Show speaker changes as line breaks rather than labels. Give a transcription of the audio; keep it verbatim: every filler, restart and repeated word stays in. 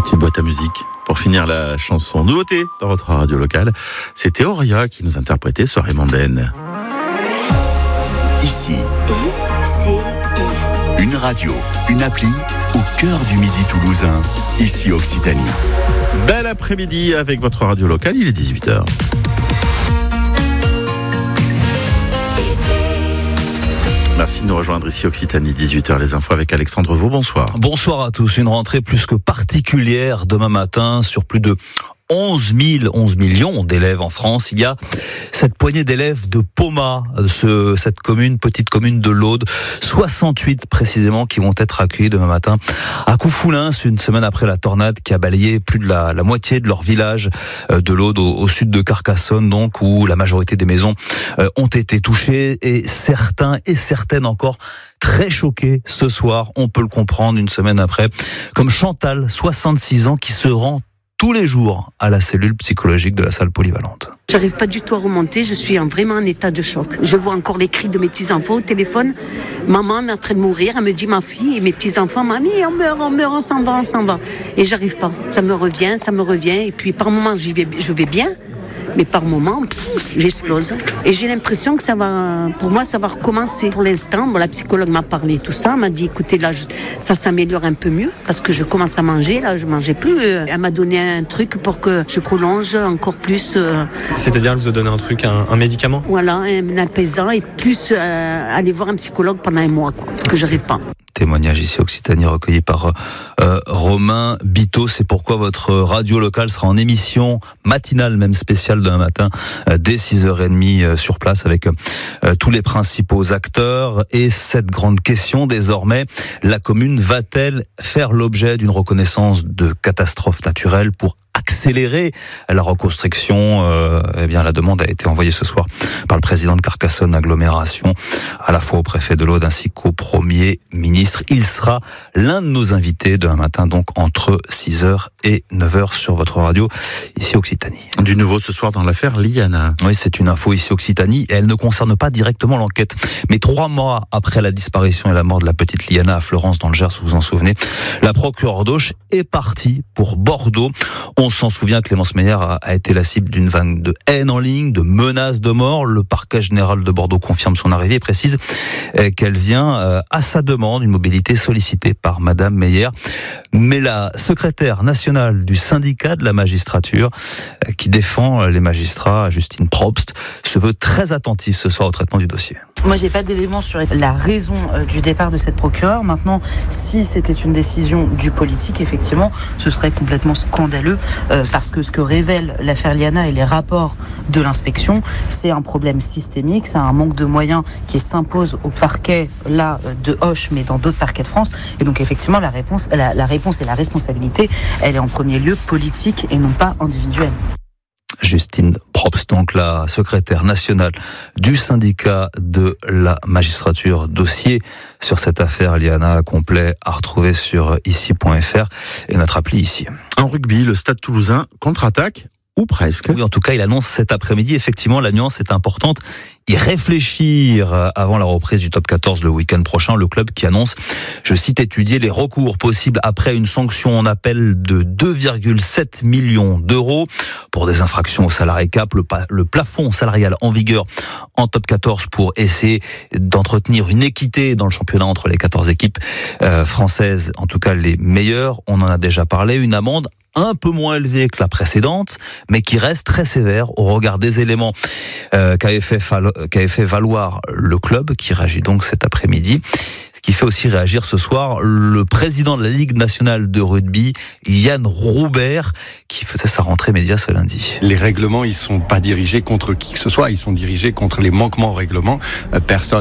Petite boîte à musique. Pour finir la chanson nouveauté dans votre radio locale, c'était Auria qui nous interprétait Soirée mondaine.
Ici,
I C I.
une radio, une appli au cœur du midi toulousain. Ici Occitanie.
Bel après-midi avec votre radio locale, il est dix-huit heures. Merci de nous rejoindre ici Occitanie, dix-huit heures, les infos avec Alexandre Vaux, bonsoir.
Bonsoir à tous, une rentrée plus que particulière demain matin sur plus de onze mille, onze millions d'élèves en France. Il y a cette poignée d'élèves de Poma, ce, cette commune, petite commune de l'Aude, soixante-huit précisément, qui vont être accueillis demain matin à Coufoulins, une semaine après la tornade qui a balayé plus de la, la moitié de leur village de l'Aude, au, au sud de Carcassonne, donc, où la majorité des maisons euh, ont été touchées, et certains et certaines encore très choqués ce soir, on peut le comprendre, une semaine après, comme Chantal, soixante-six ans, qui se rend tous les jours à la cellule psychologique de la salle polyvalente.
J'arrive pas du tout à remonter, je suis en vraiment en état de choc. Je vois encore les cris de mes petits-enfants au téléphone. Maman est en train de mourir, elle me dit, ma fille et mes petits-enfants, mamie, on meurt, on meurt, on s'en va, on s'en va. Et j'arrive pas. Ça me revient, ça me revient. Et puis par moments, j'y vais, je vais bien. Mais par moments, pff, j'explose. Et j'ai l'impression que ça va, pour moi, ça va recommencer. Pour l'instant, bon, la psychologue m'a parlé tout ça, m'a dit, écoutez, là, je, ça s'améliore un peu mieux, parce que je commence à manger, là, je mangeais plus. Elle m'a donné un truc pour que je prolonge encore plus. Euh,
C'est-à-dire, elle vous a donné un truc, un, un médicament ?
Voilà, un apaisant, et plus euh, aller voir un psychologue pendant un mois, quoi, parce que j'arrive pas.
Témoignage ici Occitanie recueilli par euh, Romain Bito. C'est pourquoi votre radio locale sera en émission matinale, même spéciale demain matin, euh, dès six heures trente euh, sur place avec euh, tous les principaux acteurs. Et cette grande question désormais, la commune va-t-elle faire l'objet d'une reconnaissance de catastrophe naturelle pour accélérer la reconstruction? euh, Eh bien, la demande a été envoyée ce soir par le président de Carcassonne Agglomération, à la fois au préfet de l'Aude ainsi qu'au Premier ministre. Il sera l'un de nos invités demain matin, donc entre six heures et neuf heures sur votre radio, ici Occitanie.
Du nouveau ce soir dans l'affaire Liana.
Oui, c'est une info ici Occitanie, et elle ne concerne pas directement l'enquête. Mais trois mois après la disparition et la mort de la petite Liana à Fleurance dans le Gers, vous vous en souvenez, la procureure d'Auch est partie pour Bordeaux. On s'en souvient, Clémence Meyer a, a été la cible d'une vague de haine en ligne, de menaces de mort. Le parquet général de Bordeaux confirme son arrivée et précise euh, qu'elle vient euh, à sa demande, une mobilité sollicitée par Madame Meyer. Mais la secrétaire nationale du syndicat de la magistrature, euh, qui défend les magistrats, Justine Probst, se veut très attentive ce soir au traitement du dossier.
Moi, j'ai pas d'éléments sur la raison du départ de cette procureure. Maintenant, si c'était une décision du politique, effectivement, ce serait complètement scandaleux, euh, parce que ce que révèle l'affaire Liana et les rapports de l'inspection, c'est un problème systémique, c'est un manque de moyens qui s'impose au parquet, là, de Auch, mais dans d'autres parquets de France. Et donc, effectivement, la réponse, la, la réponse et la responsabilité, elle est en premier lieu politique et non pas individuelle.
Justine Probst, donc la secrétaire nationale du syndicat de la magistrature. Dossier sur cette affaire Liana complet à retrouver sur ici point f r et notre appli ici.
En rugby, le Stade Toulousain contre-attaque, ou presque.
Oui, en tout cas, il annonce cet après-midi, effectivement, la nuance est importante, y réfléchir avant la reprise du top quatorze le week-end prochain. Le club qui annonce, je cite, étudier les recours possibles après une sanction en appel de deux virgule sept millions d'euros pour des infractions au salarié cap, le, pa- le plafond salarial en vigueur en top quatorze pour essayer d'entretenir une équité dans le championnat entre les quatorze équipes euh, françaises, en tout cas les meilleures. On en a déjà parlé, une amende un peu moins élevée que la précédente, mais qui reste très sévère au regard des éléments euh, qu'avait fait, qu'avait fait valoir le club, qui réagit donc cet après-midi. Ce qui fait aussi réagir ce soir le président de la Ligue nationale de rugby, Yann Roubert, qui faisait sa rentrée média ce lundi.
Les règlements, ils sont pas dirigés contre qui que ce soit, ils sont dirigés contre les manquements au règlement. Personne